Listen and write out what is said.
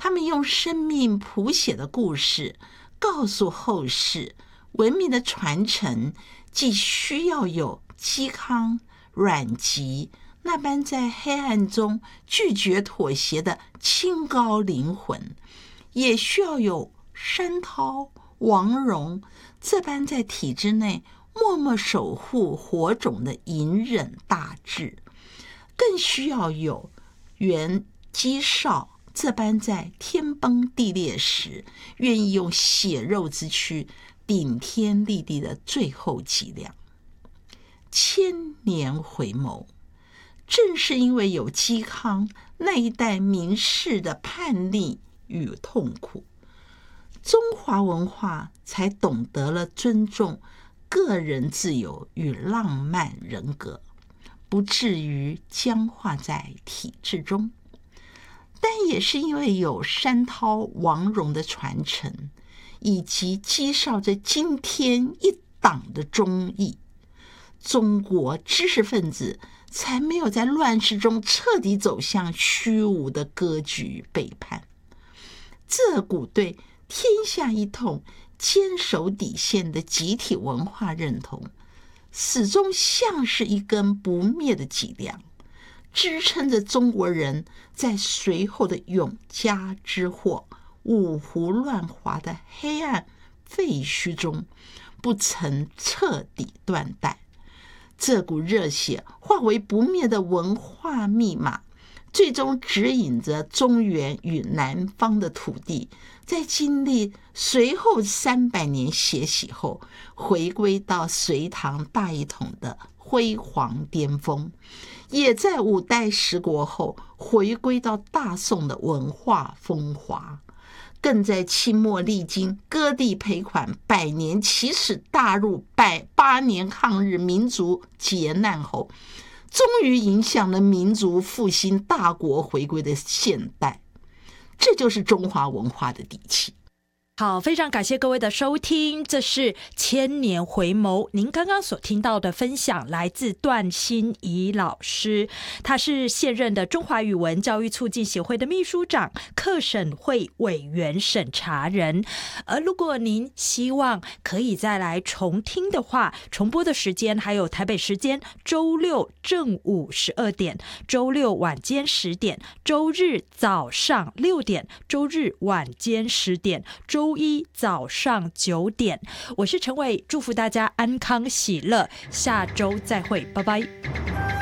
他们用生命谱写的故事告诉后世，文明的传承既需要有嵇康、阮籍那般在黑暗中拒绝妥协的清高灵魂，也需要有山涛、王戎这般在体制内默默守护火种的隐忍大志，更需要有袁姬绍这般在天崩地裂时愿意用血肉之躯顶天立地的最后脊梁。千年回眸，正是因为有嵇康那一代名士的叛逆与痛苦，中华文化才懂得了尊重个人自由与浪漫人格，不至于僵化在体制中。但也是因为有山涛、王戎的传承，以及嵇绍这惊天一党的忠义，中国知识分子才没有在乱世中彻底走向虚无的割据与背叛。这股对天下一统、坚守底线的集体文化认同，始终像是一根不灭的脊梁，支撑着中国人在随后的永嘉之祸、五胡乱华的黑暗废墟中不曾彻底断代。这股热血化为不灭的文化密码，最终指引着中原与南方的土地，在经历随后300年血洗后，回归到隋唐大一统的辉煌巅峰，也在5代十国后回归到大宋的文化风华，更在清末历经割地赔款、100年起始大陆8年抗日民族劫难后，终于影响了民族复兴大国回归的现代。这就是中华文化的底气。 好，非常感谢各位的收听，这是千年回眸。您刚刚所听到的分享来自段欣怡老师，他是现任的中华语文教育促进协会的秘书长、课审会委员审查人。而如果您希望可以再来重听的话，重播的时间还有台北时间周六正午12点，周六晚间10点，周日早上6点，周日晚间10点，周一早上9点。我是陈伟，祝福大家安康喜乐，下周再会，拜拜。